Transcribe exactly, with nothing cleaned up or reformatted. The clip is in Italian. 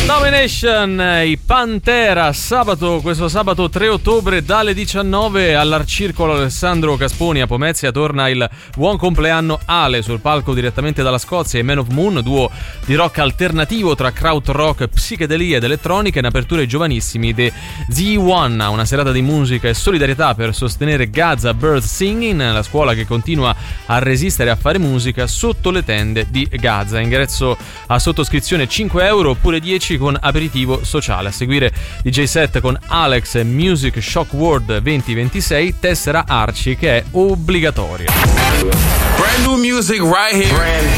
Domination, i Pantera, sabato, questo sabato tre ottobre dalle diciannove all'Arcircolo Alessandro Casponi a Pomezia torna il Buon Compleanno Ale sul palco direttamente dalla Scozia e Man of Moon, duo di rock alternativo tra krautrock, psichedelia ed elettronica in apertura ai giovanissimi The Z uno, una serata di musica e solidarietà per sostenere Gaza Bird Singing, la scuola che continua a resistere a fare musica sotto le tende di Gaza. Ingresso a sottoscrizione cinque euro oppure dieci con aperitivo sociale. A seguire D J set con Alex e Music Shock World venti ventisei, tessera Arci che è obbligatoria. Brand new music right here. Brand